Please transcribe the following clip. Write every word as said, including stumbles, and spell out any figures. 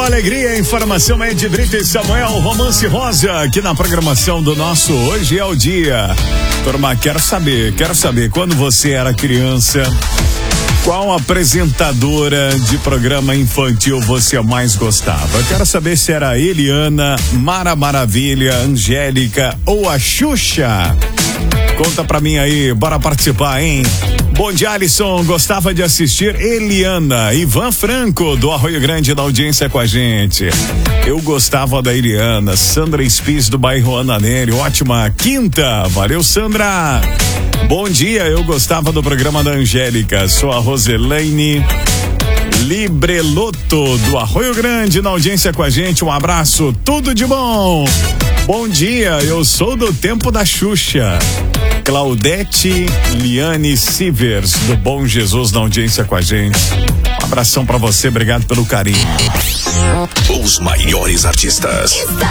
alegria, informação é de Brito e Samuel, Romance Rosa, aqui na programação do nosso Hoje é o Dia. Turma, quero saber, quero saber, quando você era criança, qual apresentadora de programa infantil você mais gostava? Eu quero saber se era a Eliana, Mara Maravilha, Angélica ou a Xuxa. Conta pra mim aí, bora participar, hein? Bom dia, Alisson, gostava de assistir Eliana. Ivan Franco, do Arroio Grande, da audiência com a gente. Eu gostava da Eliana. Sandra Spies, do bairro Ananelli, ótima quinta, valeu, Sandra. Bom dia, eu gostava do programa da Angélica. Sou a Roselaine Libreloto, do Arroio Grande, na audiência com a gente. Um abraço, tudo de bom. Bom dia, eu sou do tempo da Xuxa. Claudete Liane Sivers, do Bom Jesus, na audiência com a gente. Um abração pra você, obrigado pelo carinho. Os maiores artistas.